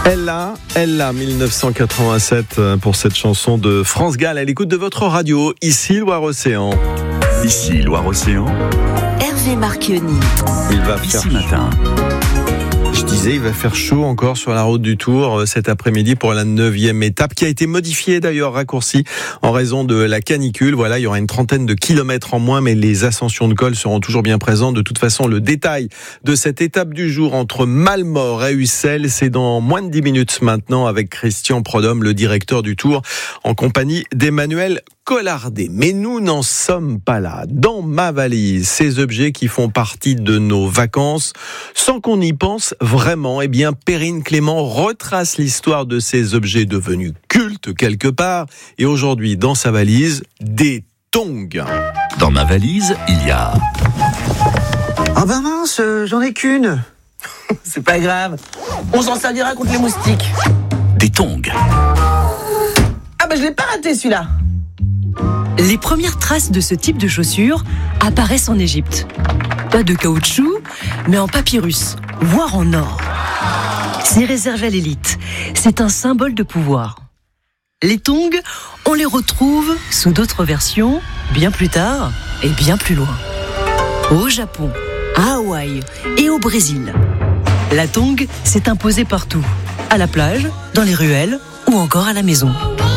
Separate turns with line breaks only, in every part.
Elle 1987 pour cette chanson de France Gall à l'écoute de votre radio, ici Loire-Océan.
Ici Loire-Océan.
Hervé Marchionni.
Il va faire
Ici matin.
Je disais, il va faire chaud encore sur la route du Tour cet après-midi pour la 9e étape qui a été modifiée d'ailleurs, raccourcie en raison de la canicule. Voilà, il y aura une trentaine de kilomètres en moins, mais les ascensions de col seront toujours bien présentes. De toute façon, le détail de cette étape du jour entre Malmort et Ussel, c'est dans moins de 10 minutes maintenant avec Christian Prodhomme, le directeur du Tour, en compagnie d'Emmanuel Collardet. Mais nous n'en sommes pas là. Dans ma valise, ces objets qui font partie de nos vacances, sans qu'on y pense vraiment, eh bien, Perrine Clément retrace l'histoire de ces objets devenus cultes quelque part. Et aujourd'hui, dans sa valise, des tongs.
Dans ma valise, il y a...
Ah ben mince, j'en ai qu'une.
C'est pas grave. On s'en servira contre les moustiques.
des tongs.
Ah ben je l'ai pas raté celui-là.
Les premières traces de ce type de chaussures apparaissent en Égypte. Pas de caoutchouc, mais en papyrus, voire en or. C'est réservé à l'élite. C'est un symbole de pouvoir. Les tongs, on les retrouve sous d'autres versions, bien plus tard et bien plus loin. Au Japon, à Hawaï et au Brésil. La tong s'est imposée partout. À la plage, dans les ruelles ou encore à la maison.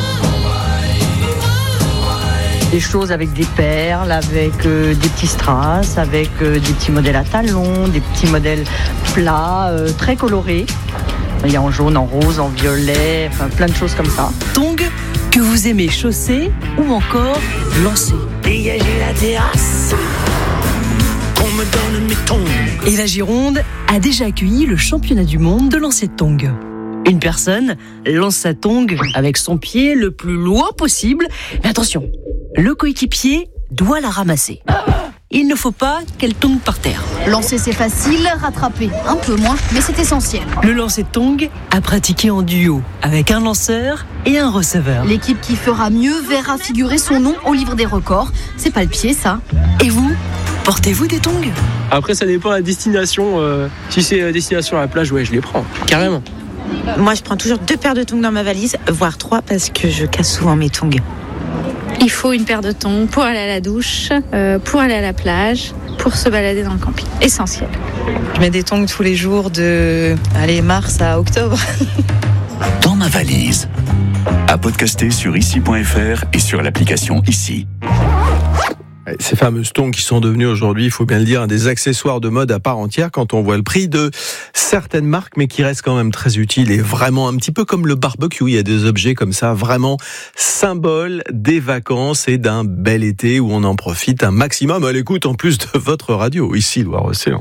Des choses avec des perles, avec des petits strass, avec des petits modèles à talons, des petits modèles plats, très colorés. Il y a en jaune, en rose, en violet, enfin plein de choses comme ça.
Tongs que vous aimez chausser ou encore lancer.
Dégagez la terrasse, qu'on me donne mes tongs.
Et la Gironde a déjà accueilli le championnat du monde de lancer de tongs. Une personne lance sa tong avec son pied le plus loin possible. Mais attention, le coéquipier doit la ramasser. Il ne faut pas qu'elle tombe par terre.
Lancer c'est facile, rattraper un peu moins, mais c'est essentiel.
Le lancer de tong à pratiquer en duo avec un lanceur et un receveur.
L'équipe qui fera mieux verra figurer son nom au livre des records. C'est pas le pied ça.
Et vous, portez-vous des tongs ?
Après ça dépend de la destination. Si c'est destination à la plage, ouais je les prends, carrément.
Moi, je prends toujours 2 paires de tongs dans ma valise, voire 3 parce que je casse souvent mes tongs.
Il faut une paire de tongs pour aller à la douche, pour aller à la plage, pour se balader dans le camping. Essentiel.
Je mets des tongs tous les jours de mars à octobre.
Dans ma valise. À podcaster sur ici.fr et sur l'application Ici.
Ces fameuses tongs qui sont devenues aujourd'hui, il faut bien le dire, des accessoires de mode à part entière quand on voit le prix de certaines marques, mais qui restent quand même très utiles et vraiment un petit peu comme le barbecue. Il y a des objets comme ça, vraiment symboles des vacances et d'un bel été où on en profite un maximum à l'écoute en plus de votre radio, ici Loire-Océan.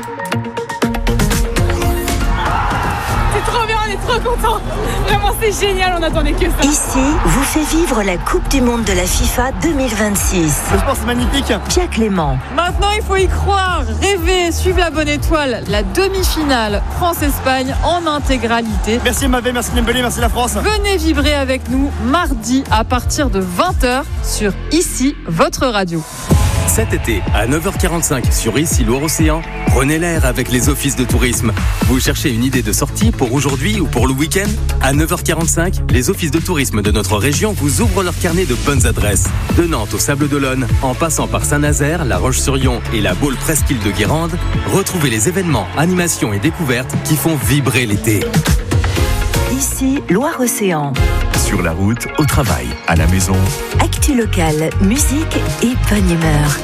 Trop content. Vraiment c'est génial, on attendait que ça.
Ici vous fait vivre la Coupe du Monde de la FIFA 2026.
Le sport c'est magnifique.
Pierre Clément.
Maintenant il faut y croire, rêver, suivre la bonne étoile. La demi-finale France-Espagne en intégralité.
Merci Mavé, merci Dembélé, merci la France.
Venez vibrer avec nous mardi à partir de 20h sur Ici, votre radio.
Cet été, à 9h45 sur Ici Loire-Océan, prenez l'air avec les offices de tourisme. Vous cherchez une idée de sortie pour aujourd'hui ou pour le week-end ? À 9h45, les offices de tourisme de notre région vous ouvrent leur carnet de bonnes adresses. De Nantes au Sable d'Olonne, en passant par Saint-Nazaire, La Roche-sur-Yon et la Baule Presqu'île de Guérande, retrouvez les événements, animations et découvertes qui font vibrer l'été.
Ici Loire-Océan.
Sur la route, au travail, à la maison.
Actu locale, musique et bonne humeur.